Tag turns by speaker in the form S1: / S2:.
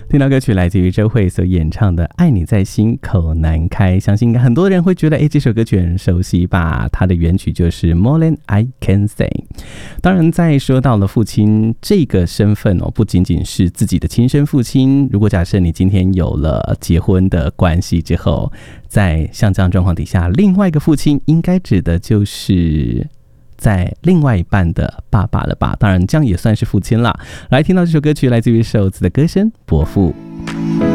S1: 听到歌曲来自于周蕙所演唱的《爱你在心口难开》，相信很多人会觉得这首歌曲很熟悉吧，它的原曲就是 More Than I Can Say。 当然在说到了父亲这个身份不仅仅是自己的亲生父亲，如果假设你今天有了结婚的关系之后，在像这样状况底下，另外一个父亲应该指的就是在另外一半的爸爸了吧，当然这样也算是父亲啦。来听到这首歌曲来自于瘦子的歌声《伯父》。